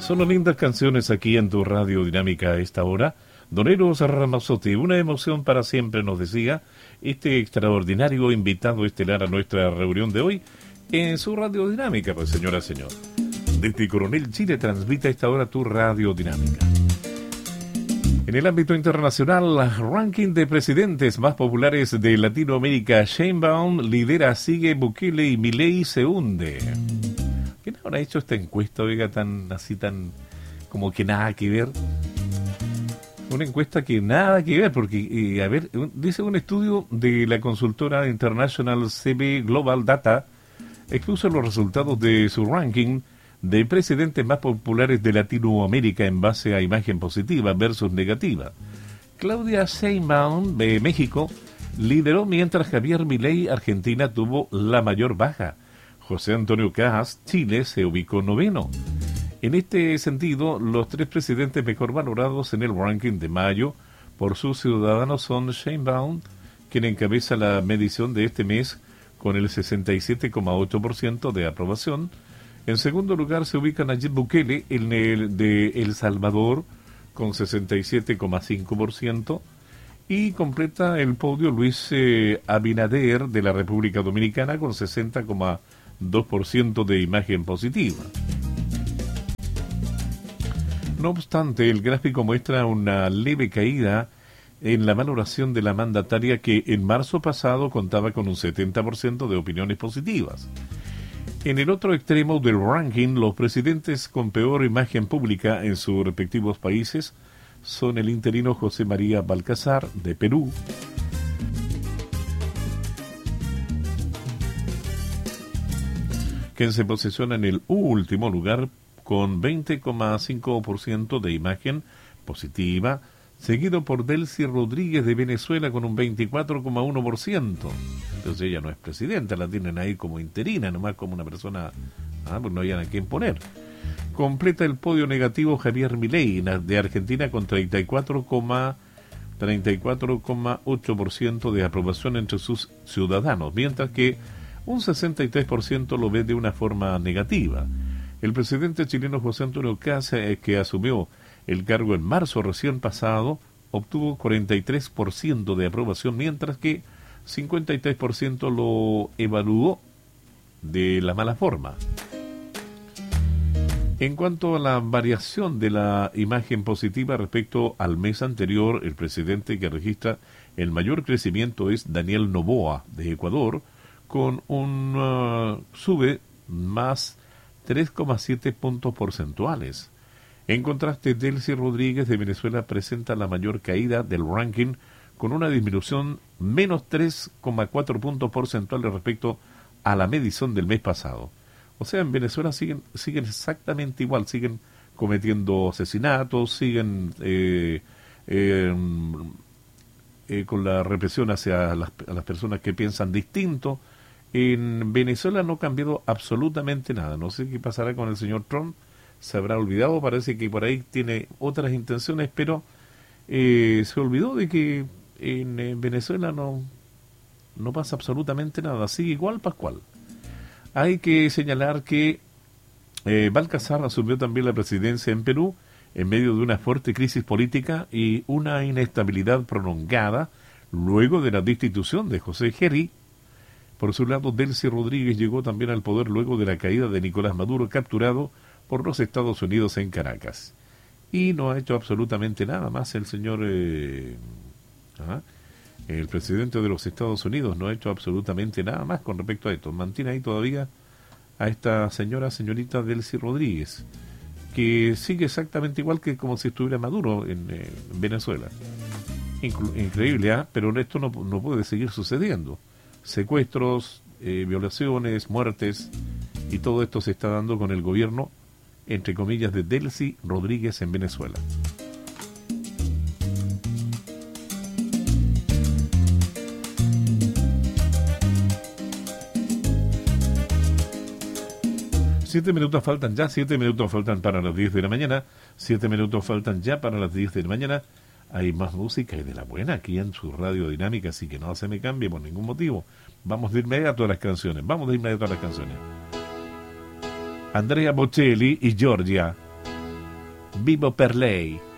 Son lindas canciones aquí en tu Radio Dinámica a esta hora. Don Eros Ramazzotti, una emoción para siempre, nos decía este extraordinario invitado estelar a nuestra reunión de hoy en su Radio Dinámica, pues señora, señor. Desde Coronel Chile transmite a esta hora tu Radio Dinámica. En el ámbito internacional, ranking de presidentes más populares de Latinoamérica, Sheinbaum lidera, sigue Bukele y Milei se hunde. ¿Quién habrá hecho esta encuesta, oiga, tan como que nada que ver? Una encuesta que nada que ver, porque, dice un estudio de la consultora International CB Global Data, expuso los resultados de su ranking de presidentes más populares de Latinoamérica en base a imagen positiva versus negativa. Claudia Sheinbaum, de México, lideró, mientras Javier Milei, Argentina, tuvo la mayor baja. José Antonio Cast, Chile, se ubicó noveno. En este sentido, los tres presidentes mejor valorados en el ranking de mayo por sus ciudadanos son Sheinbaum, quien encabeza la medición de este mes con el 67,8% de aprobación. En segundo lugar se ubica Nayib Bukele, el de El Salvador, con 67,5%. Y completa el podio Luis Abinader, de la República Dominicana, con 60,2% de imagen positiva. No obstante, el gráfico muestra una leve caída en la valoración de la mandataria, que en marzo pasado contaba con un 70% de opiniones positivas. En el otro extremo del ranking, los presidentes con peor imagen pública en sus respectivos países son el interino José María Balcázar, de Perú, quien se posiciona en el último lugar con 20,5% de imagen positiva, seguido por Delcy Rodríguez de Venezuela con un 24,1%. Entonces ella no es presidenta, la tienen ahí como interina, nomás como una persona, pues no hay a quién poner. Completa el podio negativo Javier Milei, de Argentina, con 34,8% de aprobación entre sus ciudadanos, mientras que un 63% lo ve de una forma negativa. El presidente chileno José Antonio Cast, que asumió el cargo en marzo recién pasado, obtuvo 43% de aprobación, mientras que 53% lo evaluó de la mala forma. En cuanto a la variación de la imagen positiva respecto al mes anterior, el presidente que registra el mayor crecimiento es Daniel Noboa, de Ecuador, con un sube más 3,7 puntos porcentuales. En contraste, Delcy Rodríguez de Venezuela presenta la mayor caída del ranking, con una disminución menos 3,4 puntos porcentuales respecto a la medición del mes pasado. O sea, en Venezuela siguen exactamente igual, siguen cometiendo asesinatos, siguen con la represión hacia las personas que piensan distinto. En Venezuela no ha cambiado absolutamente nada. No sé qué pasará con el señor Trump, se habrá olvidado, parece que por ahí tiene otras intenciones, pero se olvidó de que en Venezuela no pasa absolutamente nada, sigue igual Pascual. Hay que señalar que Balcázar asumió también la presidencia en Perú en medio de una fuerte crisis política y una inestabilidad prolongada luego de la destitución de José Gerri. Por su lado, Delcy Rodríguez llegó también al poder luego de la caída de Nicolás Maduro, capturado por los Estados Unidos en Caracas. Y no ha hecho absolutamente nada más el señor, el presidente de los Estados Unidos, no ha hecho absolutamente nada más con respecto a esto. Mantiene ahí todavía a esta señorita Delcy Rodríguez, que sigue exactamente igual que como si estuviera Maduro en Venezuela. Increíble, pero esto no puede seguir sucediendo. Secuestros, violaciones, muertes, y todo esto se está dando con el gobierno, entre comillas, de Delcy Rodríguez en Venezuela. Siete minutos faltan para las 10 de la mañana. 7 minutos faltan ya para las 10 de la mañana. Hay más música y de la buena aquí en su Radio Dinámica, así que no se me cambie por ningún motivo. Vamos de inmediato a las canciones. Andrea Bocelli y Giorgia, Vivo per lei.